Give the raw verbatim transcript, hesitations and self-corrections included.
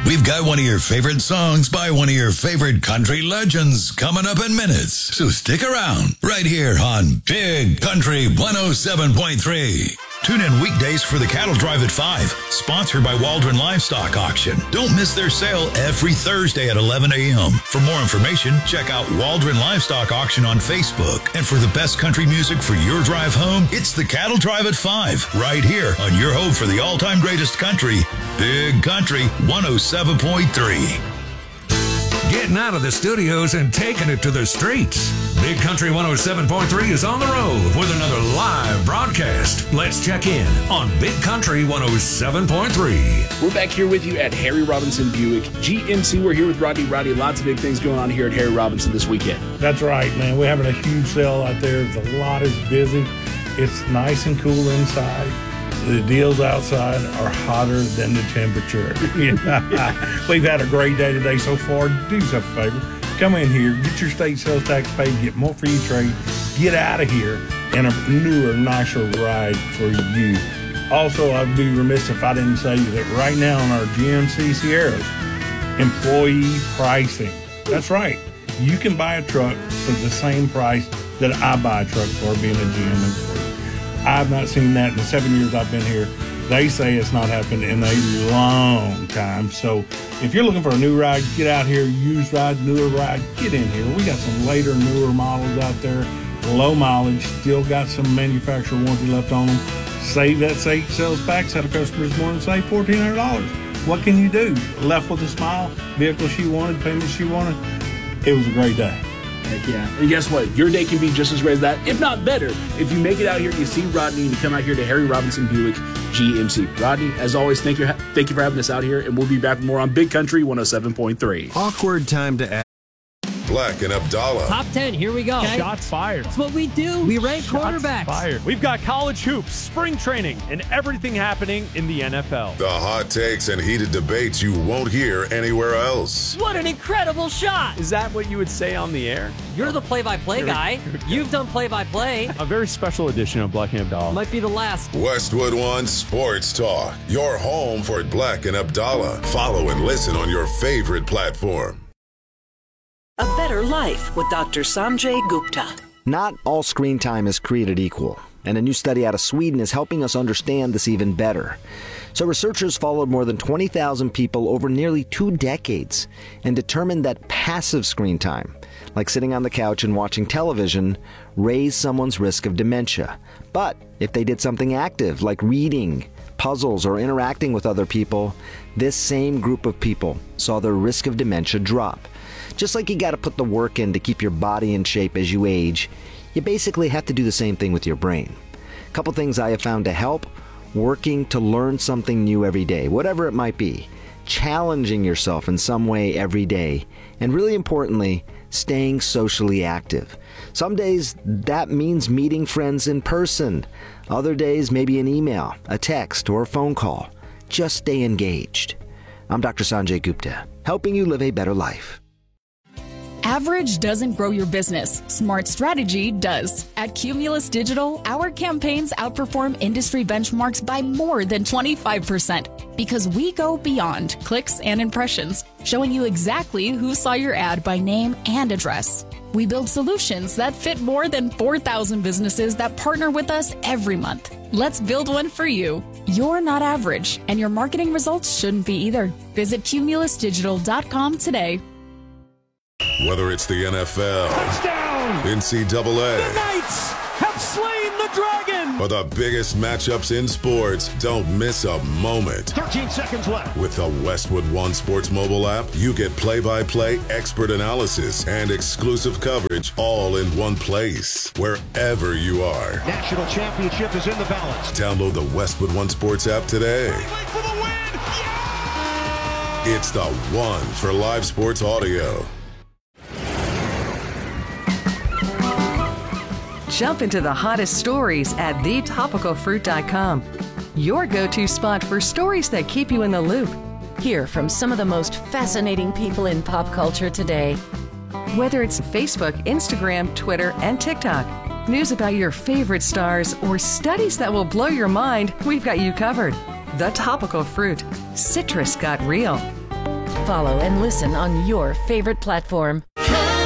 We've got one of your favorite songs by one of your favorite country legends coming up in minutes. So stick around right here on Big Country one oh seven point three. Tune in weekdays for the Cattle Drive at five, sponsored by Waldron Livestock Auction. Don't miss their sale every Thursday at eleven a.m. For more information, check out Waldron Livestock Auction on Facebook. And for the best country music for your drive home, it's the Cattle Drive at five, right here on your home for the all-time greatest country, Big Country one oh seven point three. Getting out of the studios and taking it to the streets. Big Country one oh seven point three is on the road with another live broadcast. Let's check in on Big Country one oh seven point three. We're back here with you at Harry Robinson Buick G M C. We're here with Rodney. Rodney, lots of big things going on here at Harry Robinson this weekend. That's right, man. We're having a huge sale out there. The lot is busy. It's nice and cool inside. The deals outside are hotter than the temperature. We've had a great day today so far. Do yourself a favor. Come in here, get your state sales tax paid, get more for your trade, get out of here, and a newer, nicer ride for you. Also, I'd be remiss if I didn't say that right now on our G M C Sierras, employee pricing. That's right. You can buy a truck for the same price that I buy a truck for being a G M employee. I've not seen that in the seven years I've been here. They say it's not happened in a long time. So if you're looking for a new ride, get out here, used ride, newer ride, get in here. We got some later, newer models out there, low mileage, still got some manufacturer warranty left on them. Save that state sales tax, had a customer this morning save fourteen hundred dollars. What can you do? Left with a smile, vehicle she wanted, payment she wanted. It was a great day. Heck yeah. And guess what? Your day can be just as great as that, if not better, if you make it out here and you see Rodney and you come out here to Harry Robinson Buick G M C. Rodney, as always, thank you, thank you for having us out here, and we'll be back with more on Big Country one oh seven point three. Awkward time to ask. Black and Abdallah. Top ten, here we go. Okay. Shots fired. That's what we do. We rank Shots quarterbacks. Fired. We've got college hoops, spring training, and everything happening in the N F L. The hot takes and heated debates you won't hear anywhere else. What an incredible shot. Is that what you would say on the air? You're the play-by-play guy. You've done play-by-play. A very special edition of Black and Abdallah. Might be the last. Westwood One Sports Talk. Your home for Black and Abdallah. Follow and listen on your favorite platform. A Better Life with Doctor Sanjay Gupta. Not all screen time is created equal, and a new study out of Sweden is helping us understand this even better. So researchers followed more than twenty thousand people over nearly two decades and determined that passive screen time, like sitting on the couch and watching television, raised someone's risk of dementia. But if they did something active, like reading, puzzles, or interacting with other people, this same group of people saw their risk of dementia drop. Just like you got to put the work in to keep your body in shape as you age, you basically have to do the same thing with your brain. A couple things I have found to help: working to learn something new every day, whatever it might be, challenging yourself in some way every day, and really importantly, staying socially active. Some days that means meeting friends in person. Other days maybe an email, a text, or a phone call. Just stay engaged. I'm Doctor Sanjay Gupta, helping you live a better life. Average doesn't grow your business. Smart strategy does. At Cumulus Digital, our campaigns outperform industry benchmarks by more than twenty-five percent because we go beyond clicks and impressions, showing you exactly who saw your ad by name and address. We build solutions that fit more than four thousand businesses that partner with us every month. Let's build one for you. You're not average, and your marketing results shouldn't be either. Visit cumulus digital dot com today. Whether it's the N F L, touchdown, N C double A, the Knights have slain the dragon, or the biggest matchups in sports, don't miss a moment. thirteen seconds left. With the Westwood One Sports mobile app, you get play-by-play expert analysis and exclusive coverage all in one place, wherever you are. National championship is in the balance. Download the Westwood One Sports app today. For the win. Yeah! It's the one for live sports audio. Jump into the hottest stories at the topical fruit dot com. Your go-to spot for stories that keep you in the loop. Hear from some of the most fascinating people in pop culture today. Whether it's Facebook, Instagram, Twitter, and TikTok, news about your favorite stars, or studies that will blow your mind, we've got you covered. The Topical Fruit. Citrus got real. follow and listen on your favorite platform.